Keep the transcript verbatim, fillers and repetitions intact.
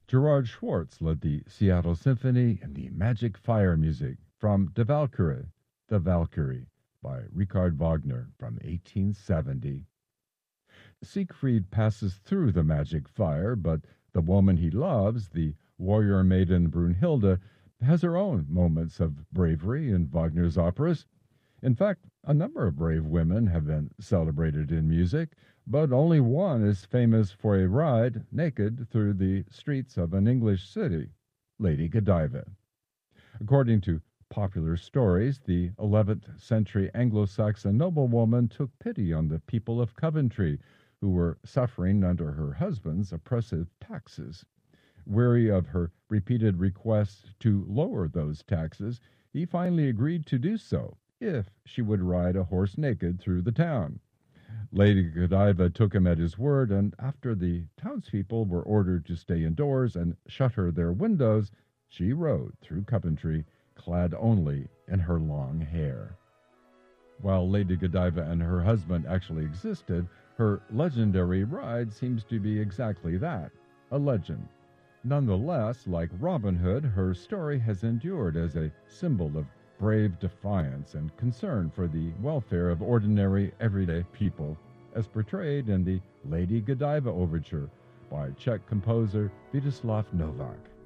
Gerard Schwartz led the Seattle Symphony in the Magic Fire music from Die Walküre, The Valkyrie, by Richard Wagner from eighteen seventy. Siegfried passes through the magic fire, but the woman he loves, the warrior maiden Brunhilde, has her own moments of bravery in Wagner's operas. In fact, a number of brave women have been celebrated in music, but only one is famous for a ride naked through the streets of an English city, Lady Godiva. According to popular stories, the eleventh century Anglo-Saxon noblewoman took pity on the people of Coventry, who were suffering under her husband's oppressive taxes. Weary of her repeated requests to lower those taxes, he finally agreed to do so if she would ride a horse naked through the town. Lady Godiva took him at his word, and after the townspeople were ordered to stay indoors and shutter their windows, she rode through Coventry, clad only in her long hair. While Lady Godiva and her husband actually existed, her legendary ride seems to be exactly that, a legend. Nonetheless, like Robin Hood, her story has endured as a symbol of brave defiance and concern for the welfare of ordinary, everyday people, as portrayed in the Lady Godiva Overture by Czech composer Vítězslav Novák.